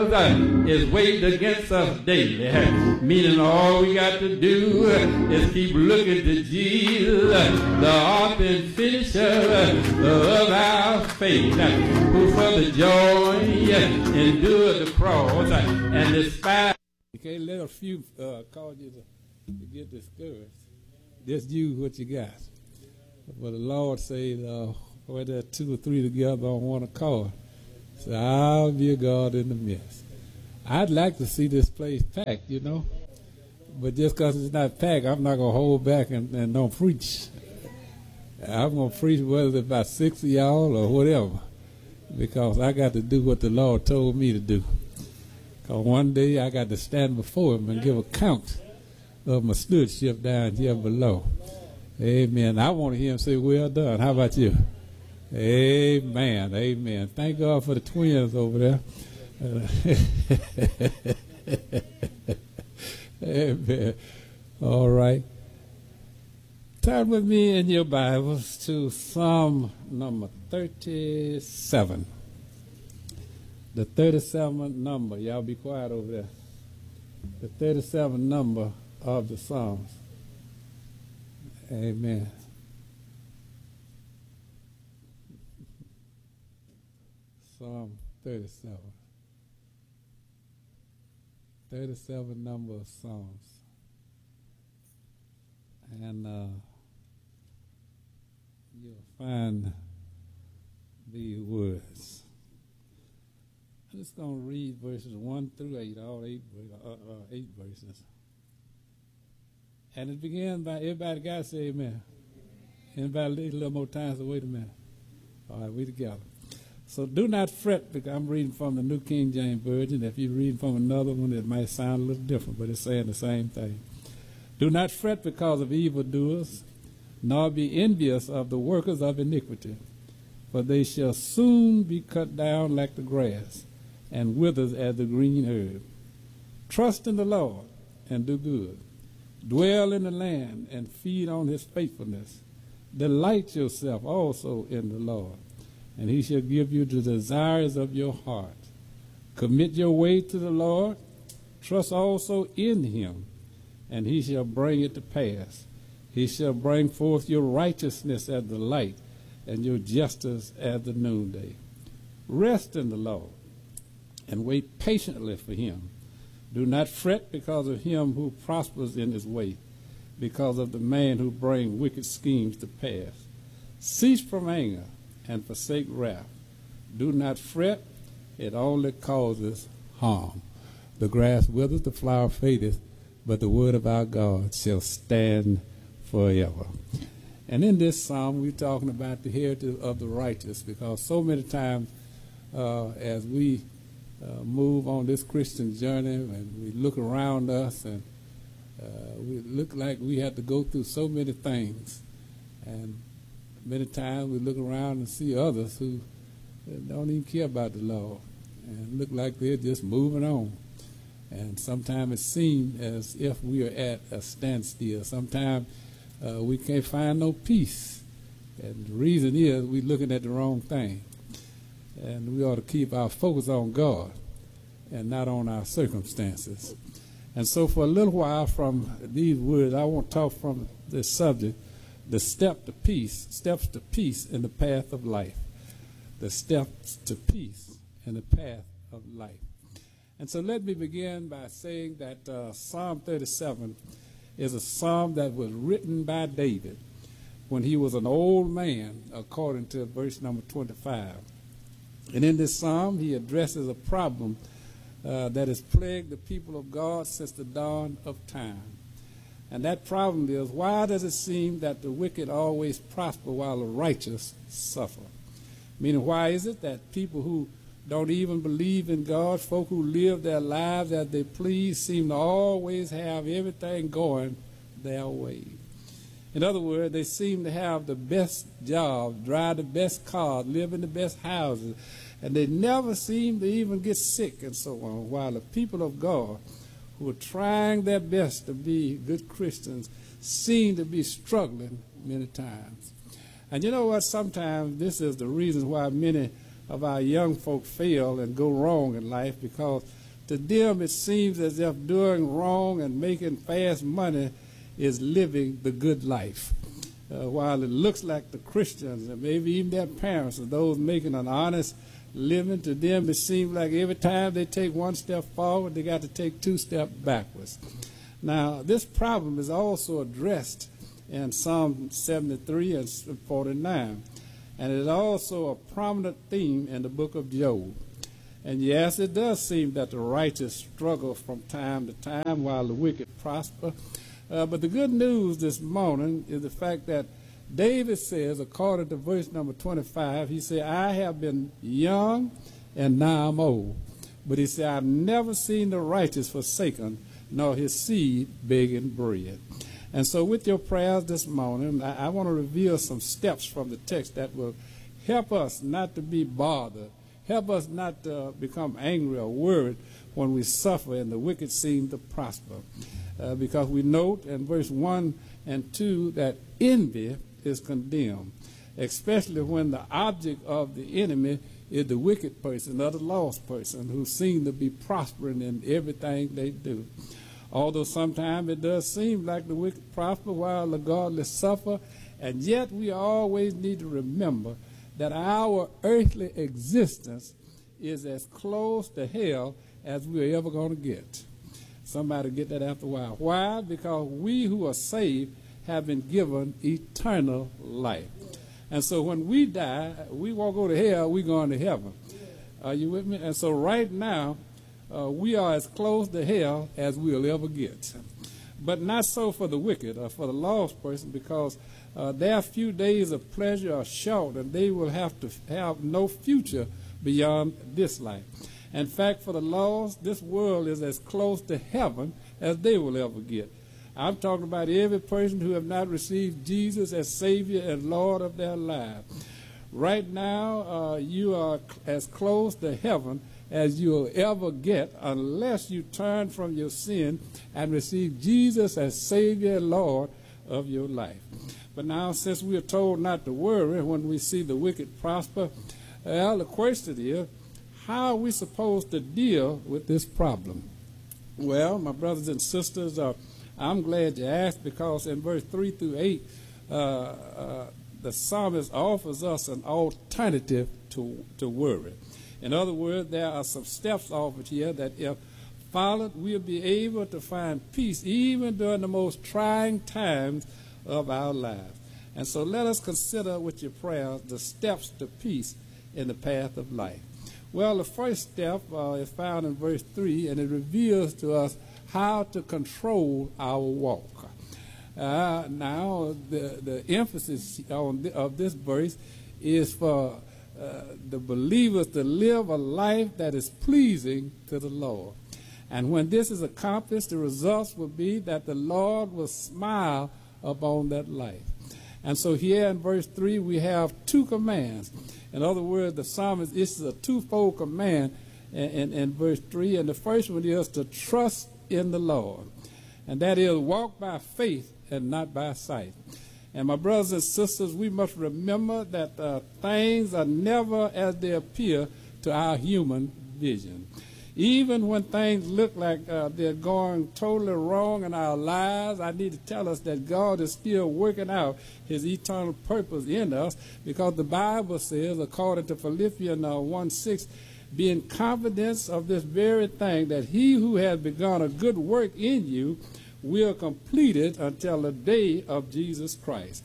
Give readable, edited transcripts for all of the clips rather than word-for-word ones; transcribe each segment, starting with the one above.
is waiting against us daily, meaning all we got to do is keep looking to Jesus, the author and finisher of our faith, who for the joy endured the cross and despised. You can't let a few cause you to get discouraged. Just use what you got. But the Lord said, where there are 2 or 3 together on one accord, so I'll be a God in the midst. I'd like to see this place packed, you know. But just because it's not packed, I'm not going to hold back and don't preach. I'm going to preach whether it's about 6 of y'all or whatever, because I got to do what the Lord told me to do. Because one day I got to stand before him and give account of my stewardship down here below. Amen. I want to hear him say, well done. How about you? Amen. Amen. Thank God for the twins over there. Amen. All right. Turn with me in your Bibles to Psalm number 37. The 37th number. Y'all be quiet over there. The 37th number of the Psalms. Amen. Psalm 37. 37 number of Psalms. And you'll find these words. I'm just going to read verses 1 through 8, all 8 verses. And it begins by, everybody got to say amen. Anybody need a little more time, so wait a minute. All right, we together. So do not fret, because I'm reading from the New King James Version. If you're reading from another one, it might sound a little different, but it's saying the same thing. Do not fret because of evildoers, nor be envious of the workers of iniquity, for they shall soon be cut down like the grass, and withers as the green herb. Trust in the Lord, and do good. Dwell in the land, and feed on his faithfulness. Delight yourself also in the Lord, and he shall give you the desires of your heart. Commit your way to the Lord. Trust also in him, and he shall bring it to pass. He shall bring forth your righteousness as the light, and your justice as the noonday. Rest in the Lord, and wait patiently for him. Do not fret because of him who prospers in his way, because of the man who brings wicked schemes to pass. Cease from anger and forsake wrath. Do not fret, it only causes harm. The grass withers, the flower fadeth, but the word of our God shall stand forever. And in this psalm, we're talking about the heritage of the righteous, because so many times as we move on this Christian journey, and we look around us, and we look like we have to go through so many things. And many times we look around and see others who don't even care about the Lord and look like they're just moving on. And sometimes it seems as if we are at a standstill. Sometimes we can't find no peace. And the reason is we're looking at the wrong thing. And we ought to keep our focus on God and not on our circumstances. And so for a little while from these words, I want to talk from this subject, the steps to peace in the path of life. The steps to peace in the path of life. And so let me begin by saying that Psalm 37 is a psalm that was written by David when he was an old man, according to verse number 25. And in this psalm, he addresses a problem that has plagued the people of God since the dawn of time. And that problem is, why does it seem that the wicked always prosper while the righteous suffer? Meaning, why is it that people who don't even believe in God, folk who live their lives as they please, seem to always have everything going their way? In other words, they seem to have the best jobs, drive the best cars, live in the best houses, and they never seem to even get sick and so on, while the people of God who are trying their best to be good Christians seem to be struggling many times. And you know what? Sometimes this is the reason why many of our young folk fail and go wrong in life, because to them it seems as if doing wrong and making fast money is living the good life. While it looks like the Christians and maybe even their parents or those making an honest living, to them it seems like every time they take one step forward, they got to take 2 steps backwards. Now, this problem is also addressed in Psalm 73 and 49, and it is also a prominent theme in the book of Job. And yes, it does seem that the righteous struggle from time to time while the wicked prosper. But the good news this morning is the fact that David says, according to verse number 25, he said, I have been young and now I'm old. But he said, I've never seen the righteous forsaken, nor his seed begging bread. And so with your prayers this morning, I want to reveal some steps from the text that will help us not to be bothered, help us not to become angry or worried when we suffer and the wicked seem to prosper. Because we note in verse 1 and 2 that envy is condemned, especially when the object of the enemy is the wicked person or the lost person who seem to be prospering in everything they do. Although sometimes it does seem like the wicked prosper while the godly suffer, and yet we always need to remember that our earthly existence is as close to hell as we're ever going to get. Somebody get that after a while. Why? Because we who are saved have been given eternal life. And so when we die, we won't go to hell, we're going to heaven. Are you with me? And so right now, we are as close to hell as we'll ever get. But not so for the wicked or for the lost person, because their few days of pleasure are short, and they will have to have no future beyond this life. In fact, for the lost, this world is as close to heaven as they will ever get. I'm talking about every person who have not received Jesus as Savior and Lord of their lives. Right now, you are as close to heaven as you'll ever get unless you turn from your sin and receive Jesus as Savior and Lord of your life. But now, since we are told not to worry when we see the wicked prosper, well, the question is, how are we supposed to deal with this problem? Well, my brothers and sisters, I'm glad you asked, because in verse 3 through 8, the psalmist offers us an alternative to worry. In other words, there are some steps offered here that if followed, we'll be able to find peace even during the most trying times of our lives. And so let us consider with your prayers the steps to peace in the path of life. Well, the first step is found in verse 3, and it reveals to us how to control our walk. Now, the emphasis of this verse is for the believers to live a life that is pleasing to the Lord. And when this is accomplished, the results will be that the Lord will smile upon that life. And so here in verse 3, we have 2 commands. In other words, the psalmist issues a twofold command in verse 3. And the first one is to trust in the Lord. And that is walk by faith and not by sight. And my brothers and sisters, we must remember that things are never as they appear to our human vision. Even when things look like they're going totally wrong in our lives, I need to tell us that God is still working out his eternal purpose in us, because the Bible says, according to Philippians 1:6, be in confidence of this very thing, that he who has begun a good work in you will complete it until the day of Jesus Christ.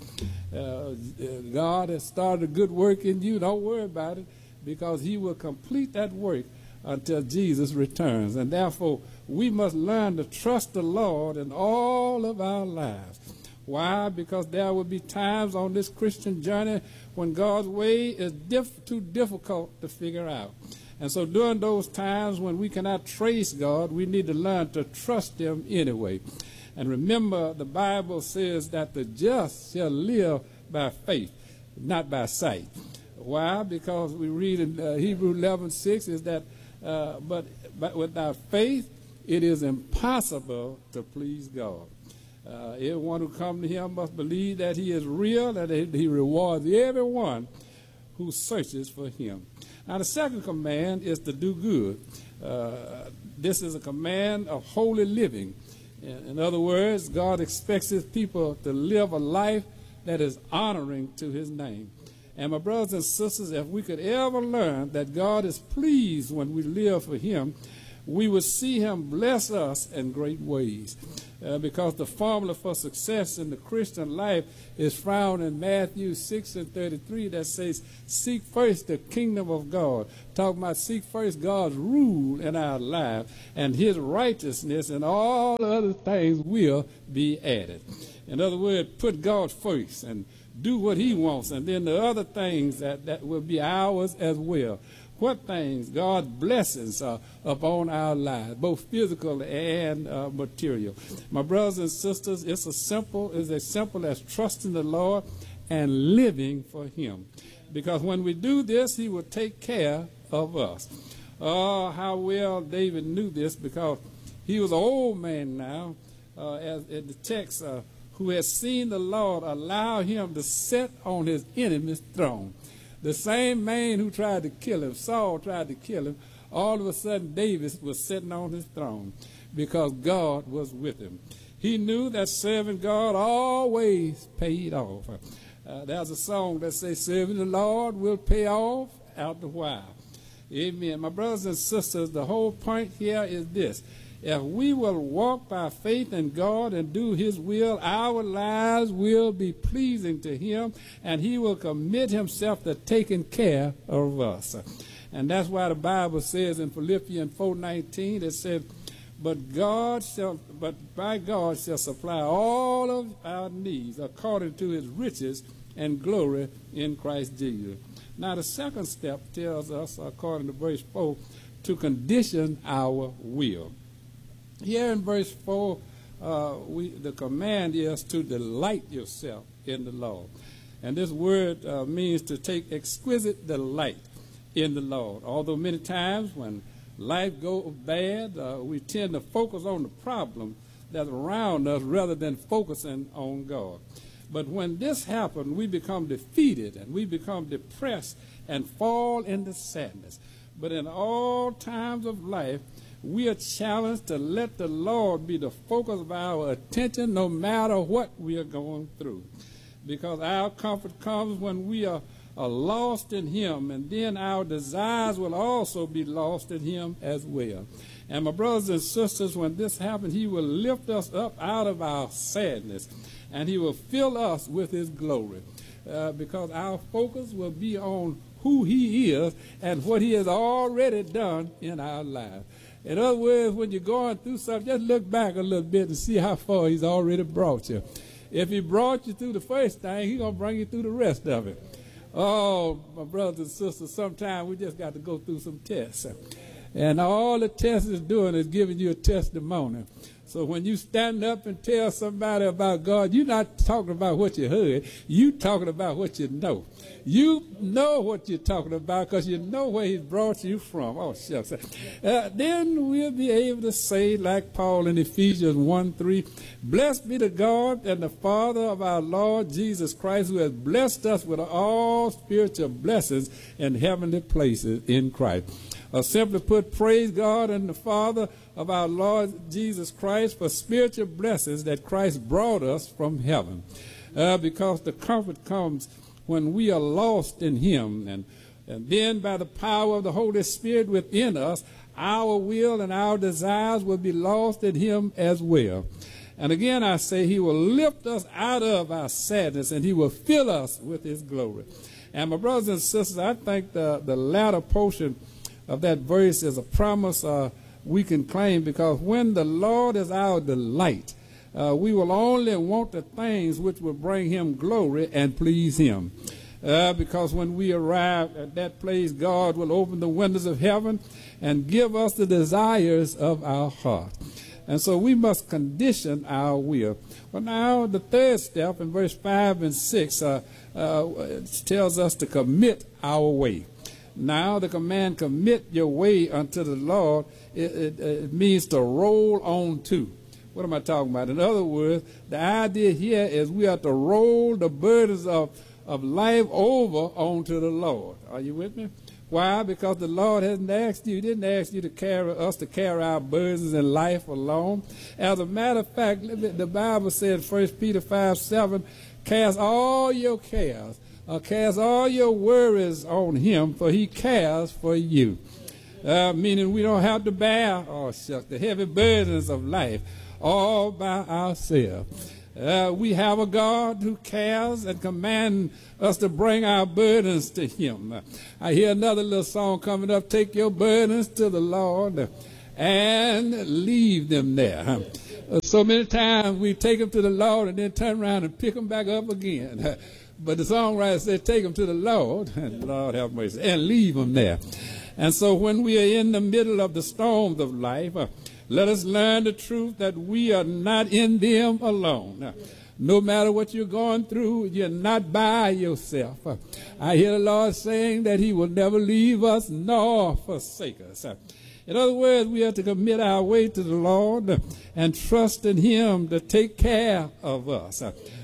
God has started a good work in you. Don't worry about it, because he will complete that work until Jesus returns. And therefore, we must learn to trust the Lord in all of our lives. Why? Because there will be times on this Christian journey when God's way is too difficult to figure out. And so during those times when we cannot trace God, we need to learn to trust him anyway. And remember, the Bible says that the just shall live by faith, not by sight. Why? Because we read in Hebrews 11:6 is that but without faith, it is impossible to please God. Everyone who comes to him must believe that he is real and that he rewards everyone who searches for him. Now, the second command is to do good. This is a command of holy living. In other words, God expects his people to live a life that is honoring to his name. And my brothers and sisters, if we could ever learn that God is pleased when we live for him, we would see him bless us in great ways. Because the formula for success in the Christian life is found in Matthew 6:33 that says, seek first the kingdom of God. Talking about seek first God's rule in our life and his righteousness, and all other things will be added. In other words, put God first and do what he wants, and then the other things that will be ours as well. What things? God's blessings are upon our lives, both physical and material. My brothers and sisters, it's as simple as trusting the Lord and living for him. Because when we do this, he will take care of us. Oh, how well David knew this, because he was an old man now, as in the text, who has seen the Lord allow him to sit on his enemy's throne. The same man who tried to kill him, Saul tried to kill him, all of a sudden David was sitting on his throne because God was with him. He knew that serving God always paid off. There's a song that says, serving the Lord will pay off after a while. Amen. My brothers and sisters, the whole point here is this. If we will walk by faith in God and do his will, our lives will be pleasing to him, and he will commit himself to taking care of us. And that's why the Bible says in Philippians 4:19, it says, but by God shall supply all of our needs according to his riches and glory in Christ Jesus. Now the second step tells us, according to verse 4, to condition our will. Here in verse 4, the command is to delight yourself in the Lord. And this word means to take exquisite delight in the Lord. Although many times when life goes bad, we tend to focus on the problem that's around us rather than focusing on God. But when this happens, we become defeated and we become depressed and fall into sadness. But in all times of life, we are challenged to let the Lord be the focus of our attention no matter what we are going through. Because our comfort comes when we are lost in him, and then our desires will also be lost in him as well. And my brothers and sisters, when this happens, he will lift us up out of our sadness, and he will fill us with his glory. Because our focus will be on who he is and what he has already done in our lives. In other words, when you're going through something, just look back a little bit and see how far he's already brought you. If he brought you through the first thing, he's going to bring you through the rest of it. Oh, my brothers and sisters, sometimes we just got to go through some tests. And all the test is doing is giving you a testimony. So when you stand up and tell somebody about God, you're not talking about what you heard. You're talking about what you know. You know what you're talking about because you know where he's brought you from. Oh, shucks. Then we'll be able to say, like Paul in Ephesians 1:3, blessed be the God and the Father of our Lord Jesus Christ, who has blessed us with all spiritual blessings in heavenly places in Christ. Simply put, praise God and the Father of our Lord Jesus Christ for spiritual blessings that Christ brought us from heaven. Because the comfort comes when we are lost in him. And then by the power of the Holy Spirit within us, our will and our desires will be lost in him as well. And again, I say he will lift us out of our sadness and he will fill us with his glory. And my brothers and sisters, I think the latter portion of that verse is a promise we can claim, because when the Lord is our delight, we will only want the things which will bring him glory and please him. Because when we arrive at that place, God will open the windows of heaven and give us the desires of our heart. And so we must condition our will. Well, now the third step in verse 5 and 6 tells us to commit our way. Now the command, commit your way unto the Lord, it means to roll on to. What am I talking about? In other words, the idea here is we have to roll the burdens of of life over onto the Lord. Are you with me? Why? Because the Lord hasn't asked you, didn't ask you to carry our burdens in life alone. As a matter of fact, the Bible said, 1 Peter 5:7, cast all your cares, cast all your worries on him, for he cares for you. Meaning we don't have to bear, the heavy burdens of life all by ourselves. We have a God who cares and commands us to bring our burdens to him. I hear another little song coming up, take your burdens to the Lord and leave them there. So many times we take them to the Lord and then turn around and pick them back up again. But the songwriter said, take them to the Lord, and Lord have mercy, and leave them there. And so when we are in the middle of the storms of life, let us learn the truth that we are not in them alone. No matter what you're going through, you're not by yourself. I hear the Lord saying that he will never leave us nor forsake us. In other words, we have to commit our way to the Lord and trust in him to take care of us.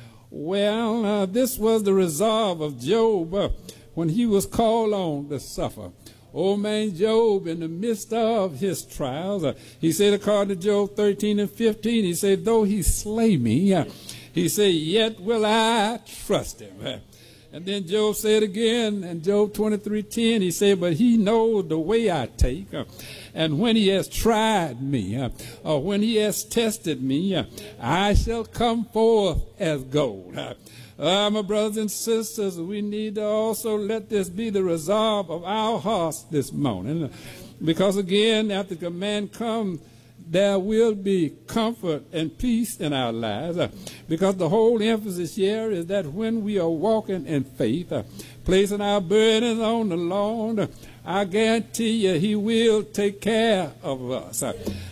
Well, this was the resolve of Job when he was called on to suffer. Old man Job, in the midst of his trials, he said, according to Job 13:15, he said, though he slay me, he said, yet will I trust him. And then Job said again, in Job 23:10, he said, but he knows the way I take, and when he has tried me, or when he has tested me, I shall come forth as gold. My brothers and sisters, we need to also let this be the resolve of our hearts this morning. Because again, after command comes, there will be comfort and peace in our lives. Because the whole emphasis here is that when we are walking in faith, placing our burdens on the Lord, I guarantee you he will take care of us.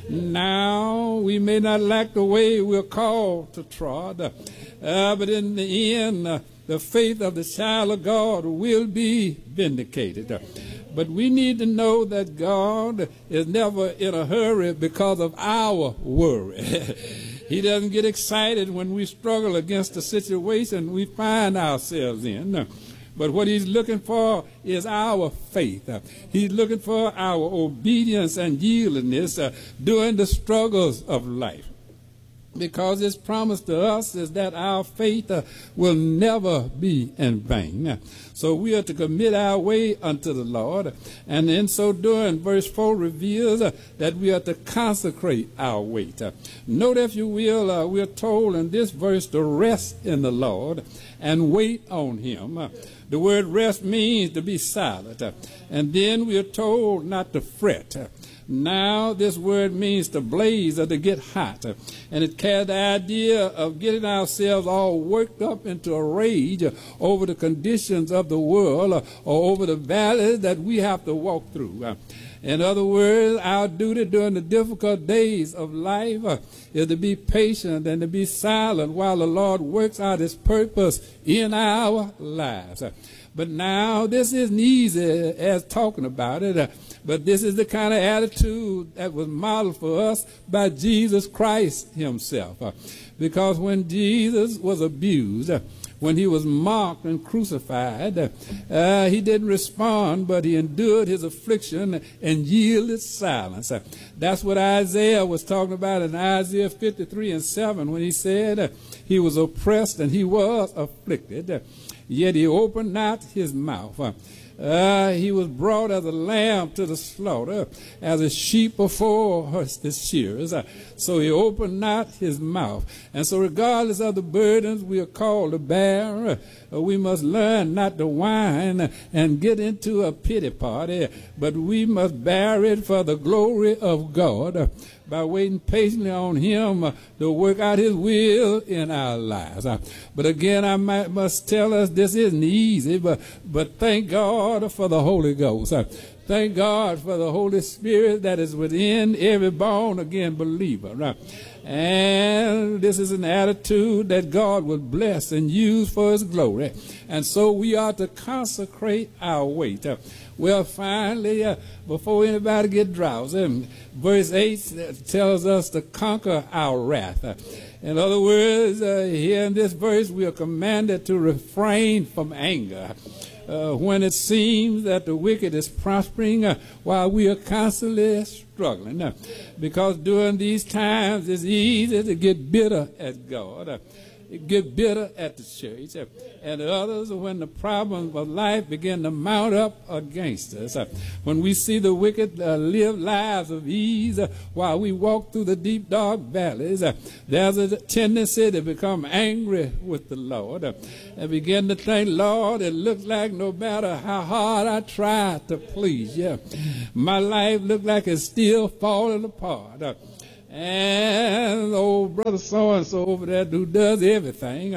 Now, we may not like the way we're called to trod, but in the end, the faith of the child of God will be vindicated. But we need to know that God is never in a hurry because of our worry. He doesn't get excited when we struggle against the situation we find ourselves in. But what he's looking for is our faith. He's looking for our obedience and yieldedness during the struggles of life. Because his promise to us is that our faith will never be in vain. So we are to commit our way unto the Lord. And in so doing, verse 4 reveals that we are to consecrate our weight. Note, if you will, we are told in this verse to rest in the Lord and wait on him. The word rest means to be silent. And then we are told not to fret. Now, this word means to blaze or to get hot. And it carries the idea of getting ourselves all worked up into a rage over the conditions of the world or over the valleys that we have to walk through. In other words, our duty during the difficult days of life is to be patient and to be silent while the Lord works out his purpose in our lives. But now, this isn't easy as talking about it, but this is the kind of attitude that was modeled for us by Jesus Christ himself. Because when Jesus was abused, when he was mocked and crucified, he didn't respond, but he endured his affliction and yielded silence. That's what Isaiah was talking about in Isaiah 53:7 when he said he was oppressed and he was afflicted, yet he opened not his mouth. He was brought as a lamb to the slaughter, as a sheep before his shearers. So he opened not his mouth. And so regardless of the burdens we are called to bear, we must learn not to whine and get into a pity party, but we must bear it for the glory of God by waiting patiently on him to work out his will in our lives. But again, I must tell us this isn't easy, but thank God for the Holy Ghost. Thank God for the Holy Spirit that is within every born-again believer. And this is an attitude that God will bless and use for his glory. And so we are to consecrate our weight. Well, finally, before anybody get drowsy, verse 8 tells us to conquer our wrath. In other words, here in this verse, we are commanded to refrain from anger. When it seems that the wicked is prospering while we are constantly struggling. Because during these times it's easy to get bitter at God, get bitter at the church, and others when the problems of life begin to mount up against us. When we see the wicked live lives of ease while we walk through the deep, dark valleys, there's a tendency to become angry with the Lord and begin to think, Lord, it looks like no matter how hard I try to please you, my life looks like it's still falling apart. And old brother so-and-so over there who does everything,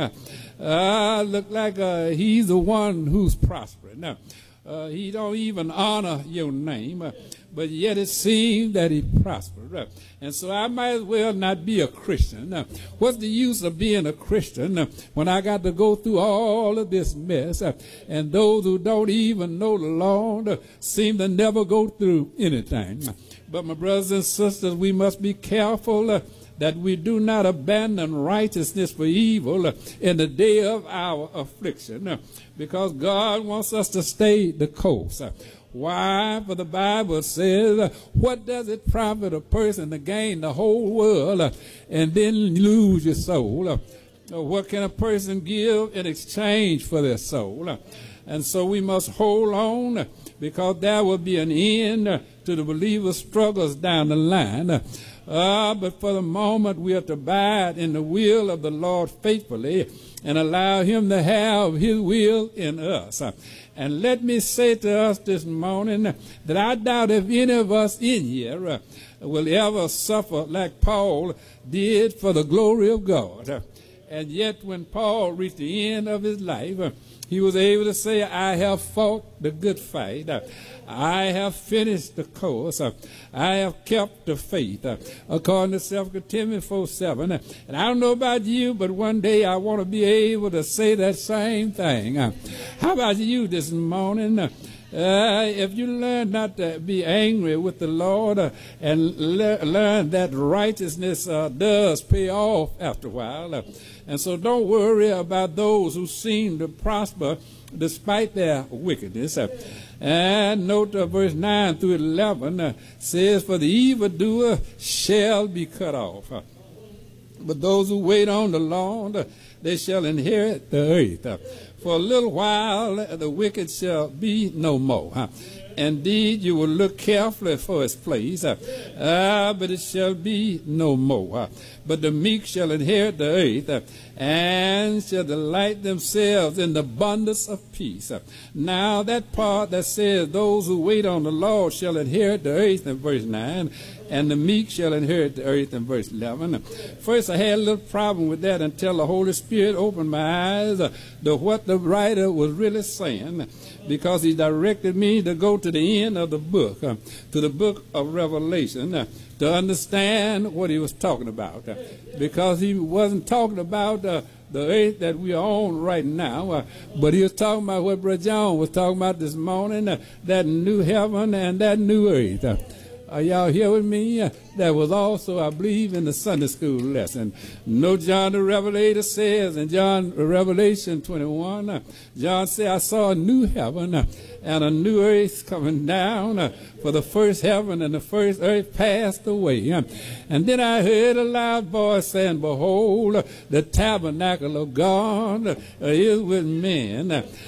look like he's the one who's prospering. Now, he don't even honor your name, but yet it seems that he prospered. And so I might as well not be a Christian. What's the use of being a Christian when I got to go through all of this mess? And those who don't even know the Lord seem to never go through anything. But my brothers and sisters, we must be careful that we do not abandon righteousness for evil in the day of our affliction, because God wants us to stay the course. Why? For the Bible says, what does it profit a person to gain the whole world and then lose your soul? What can a person give in exchange for their soul? And so we must hold on, because there will be an end to the believer's struggles down the line. But for the moment, we are to abide in the will of the Lord faithfully and allow him to have his will in us. And let me say to us this morning that I doubt if any of us in here will ever suffer like Paul did for the glory of God. And yet when Paul reached the end of his life, he was able to say, I have fought the good fight. I have finished the course. I have kept the faith. According to 2 Timothy 4:7. And I don't know about you, but one day I want to be able to say that same thing. How about you this morning? If you learn not to be angry with the Lord and learn that righteousness does pay off after a while. And so don't worry about those who seem to prosper despite their wickedness. And note verse 9 through 11 says, for the evildoer shall be cut off. But those who wait on the Lord, they shall inherit the earth. For a little while the wicked shall be no more. Indeed, you will look carefully for his place, but it shall be no more. But the meek shall inherit the earth, and shall delight themselves in the abundance of peace. Now that part that says those who wait on the Lord shall inherit the earth in verse 9, and the meek shall inherit the earth in verse 11. First, I had a little problem with that until the Holy Spirit opened my eyes to what the writer was really saying, because he directed me to go to the end of the book, to the book of Revelation, to understand what he was talking about. Because he wasn't talking about the earth that we are on right now, but he was talking about what Brother John was talking about this morning, that new heaven and that new earth. Are y'all here with me? That was also, I believe, in the Sunday school lesson. No, John the Revelator says in Revelation 21, John said, I saw a new heaven and a new earth coming down, for the first heaven and the first earth passed away. And then I heard a loud voice saying, behold, the tabernacle of God is with men,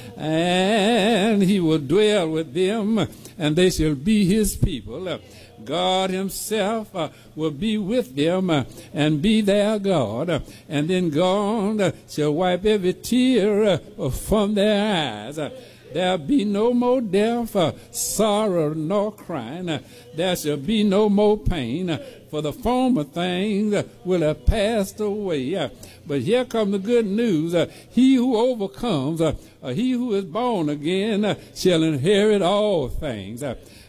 and he will dwell with them, and they shall be his people. God himself will be with them and be their God. And then God shall wipe every tear from their eyes. There'll be no more death, sorrow, nor crying. There shall be no more pain, for the former things will have passed away. But here comes the good news. He who overcomes, he who is born again, shall inherit all things.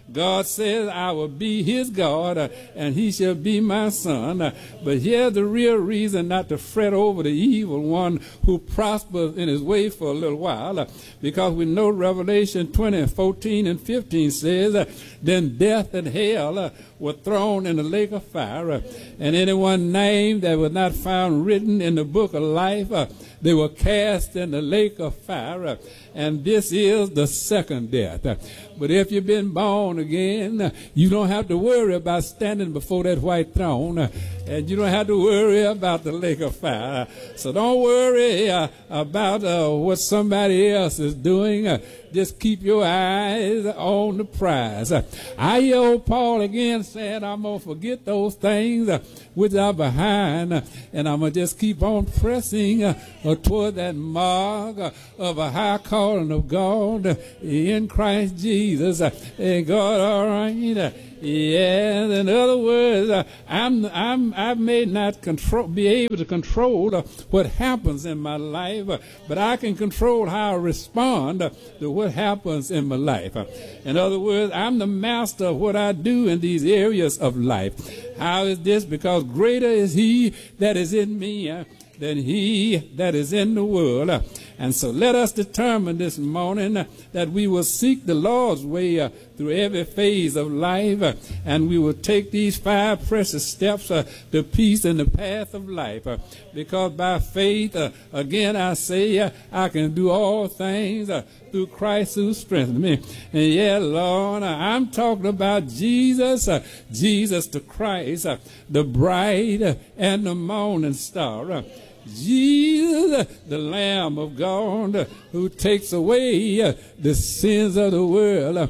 God says, I will be his God, and he shall be my son. But here's the real reason not to fret over the evil one who prospers in his way for a little while, because we know Revelation 20:14 and 15 says, then death and hell were thrown in the lake of fire, and anyone named that was not found written in the book of life, they were cast in the lake of fire. And this is the second death. But if you've been born again, you don't have to worry about standing before that white throne, and you don't have to worry about the lake of fire. So don't worry about what somebody else is doing. Just keep your eyes on the prize. I hear old Paul again saying, I'm going to forget those things which are behind, and I'm going to just keep on pressing toward that mark of a high calling of God in Christ Jesus. And God, all right. Yeah, in other words, I may not be able to control what happens in my life, but I can control how I respond to what happens in my life. In other words, I'm the master of what I do in these areas of life. How is this? Because greater is he that is in me than he that is in the world. And so let us determine this morning that we will seek the Lord's way through every phase of life, and we will take these 5 precious steps to peace in the path of life. Because by faith, again I say, I can do all things through Christ who strengthens me. And yeah, Lord, I'm talking about Jesus, Jesus the Christ, the bride and the morning star. Jesus, the Lamb of God, who takes away the sins of the world.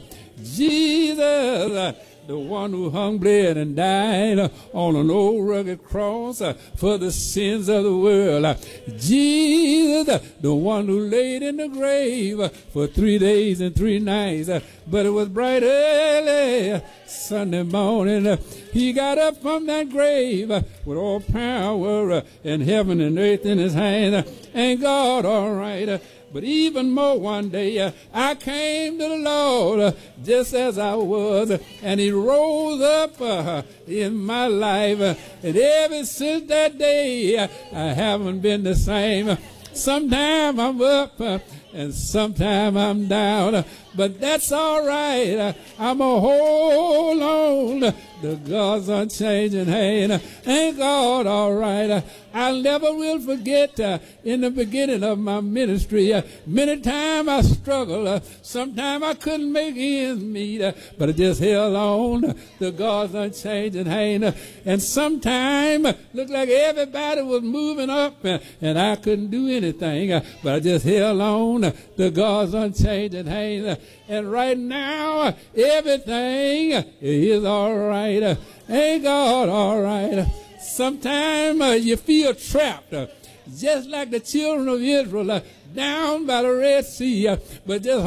Jesus, the one who hung, bled, and died on an old rugged cross for the sins of the world. Jesus, the one who laid in the grave for 3 days and 3 nights, but it was bright early Sunday morning. He got up from that grave with all power in heaven and earth in his hand. And God, all right. But even more one day, I came to the Lord just as I was, and he rose up in my life. And ever since that day, I haven't been the same. Sometime I'm up and sometime I'm down, but that's all right. I'm a hold on to God's unchanging hand. Ain't God all right? I never will forget in the beginning of my ministry, many times I struggled. Sometimes I couldn't make ends meet, but I just held on to God's unchanging hand. And sometimes looked like everybody was moving up and I couldn't do anything, but I just held on to God's unchanging hand. And right now, everything is all right. Ain't God all right? Sometimes you feel trapped, just like the children of Israel down by the Red Sea. But just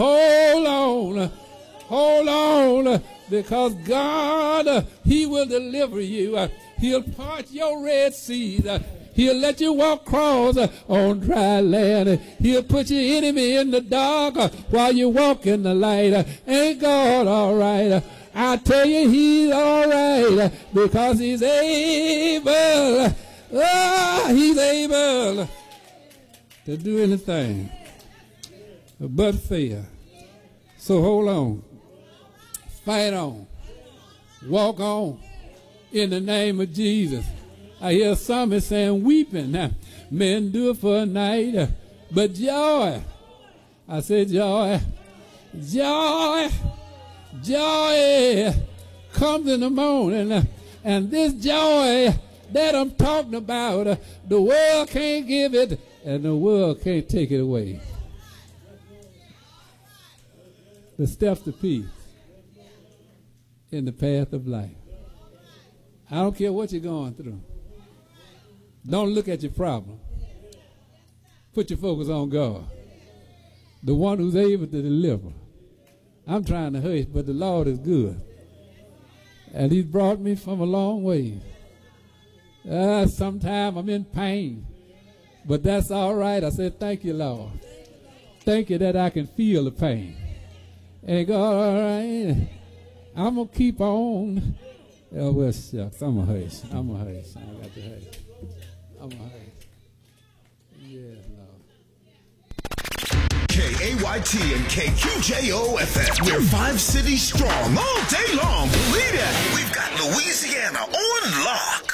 hold on, because God, he will deliver you. He'll part your Red Sea. He'll let you walk across on dry land. He'll put your enemy in the dark while you walk in the light. Ain't God all right? I tell you, he's all right, because he's able. Oh, he's able to do anything but fail. So hold on. Fight on. Walk on in the name of Jesus. I hear some saying, weeping may endure for a night, but joy. I said joy. Joy comes in the morning. And this joy that I'm talking about, the world can't give it, and the world can't take it away. The steps to peace in the path of life. I don't care what you're going through. Don't look at your problem. Put your focus on God, the one who's able to deliver. I'm trying to hush, but the Lord is good. And he's brought me from a long way. Sometimes I'm in pain, but that's all right. I said, thank you, Lord. Thank you that I can feel the pain. And God, all right. I'm going to keep on. Oh, well, shucks. I'm a hush. I got to hush. I'm a hush. Yes, Lord. KAYT and KQJO-FM. We're 5 cities strong all day long. Believe that. We've got Louisiana on lock.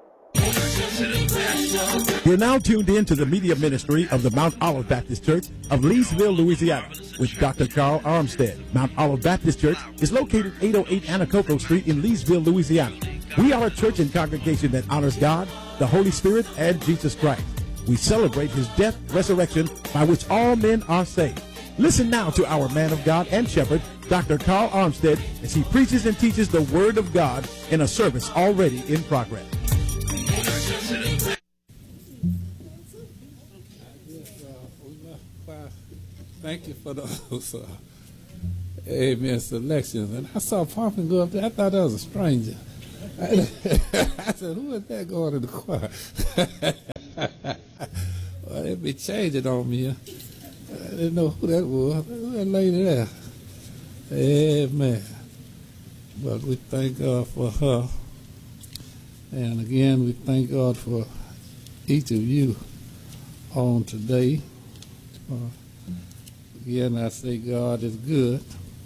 You're now tuned in to the media ministry of the Mount Olive Baptist Church of Leesville, Louisiana, with Dr. Carl Armstead. Mount Olive Baptist Church is located 808 Anacoco Street in Leesville, Louisiana. We are a church and congregation that honors God, the Holy Spirit, and Jesus Christ. We celebrate his death, resurrection, by which all men are saved. Listen now to our man of God and shepherd, Dr. Carl Armstead, as he preaches and teaches the Word of God in a service already in progress. Thank you for those amen selections. And I saw Poppin go up there. I thought that was a stranger. I said, who is that going to the choir? Well, they'd be changing on me. I didn't know who that was. Who that lady there? Amen. But we thank God for her. And again, we thank God for each of you on today. Again, I say God is good,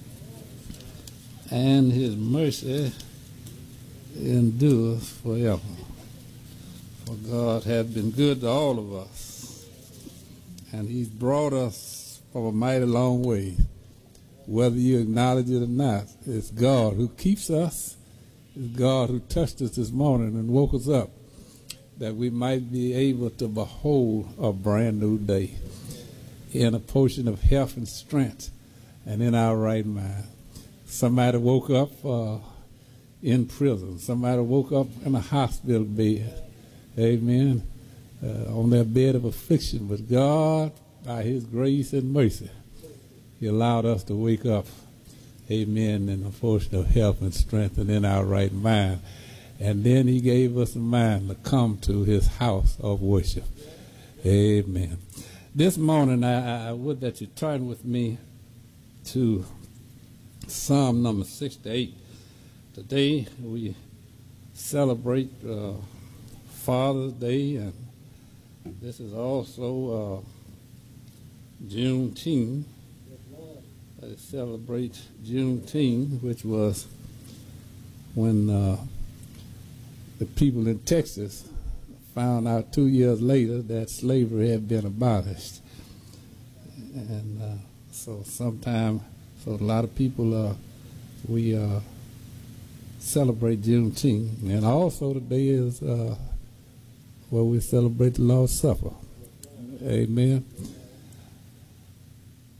and his mercy endures forever. For God has been good to all of us, and he's brought us from a mighty long way. Whether you acknowledge it or not, it's God who keeps us. It's God who touched us this morning and woke us up, that we might be able to behold a brand new day in a portion of health and strength and in our right mind. Somebody woke up in prison. Somebody woke up in a hospital bed. Amen. On their bed of affliction. But God, by his grace and mercy, he allowed us to wake up, amen, in a portion of health and strength and in our right mind. And then he gave us a mind to come to his house of worship. Amen. This morning, I would that you turn with me to Psalm number 68. Today, we celebrate Father's Day, and this is also Juneteenth. They celebrate Juneteenth, which was when the people in Texas found out 2 years later that slavery had been abolished. And so a lot of people, we celebrate Juneteenth. And also today is where we celebrate the Lord's Supper. Amen.